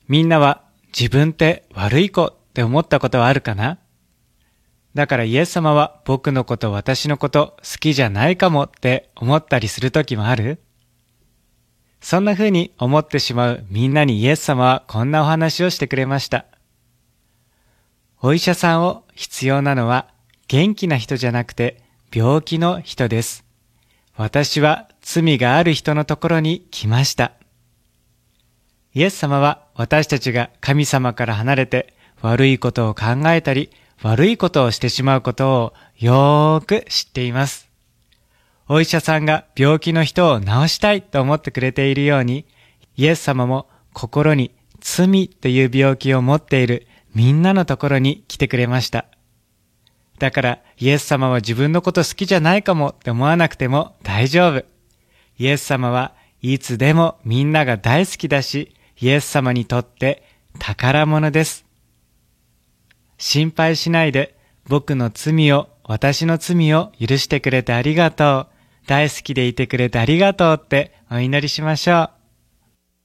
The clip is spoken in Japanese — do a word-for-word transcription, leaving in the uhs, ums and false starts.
みんなは自分って悪い子って思ったことはあるかな？だからイエス様は僕のこと、私のこと好きじゃないかもって思ったりするときもある？そんな風に思ってしまうみんなにイエス様はこんなお話をしてくれました。お医者さんを必要なのは元気な人じゃなくて病気の人です。私は罪がある人のところに来ました。イエス様は私たちが神様から離れて悪いことを考えたり悪いことをしてしまうことをよーく知っています。お医者さんが病気の人を治したいと思ってくれているように、イエス様も心に罪という病気を持っているみんなのところに来てくれました。だからイエス様は自分のこと好きじゃないかもって思わなくても大丈夫。イエス様はいつでもみんなが大好きだし、イエス様にとって宝物です。心配しないで、僕の罪を、私の罪を許してくれてありがとう。大好きでいてくれてありがとうってお祈りしましょう。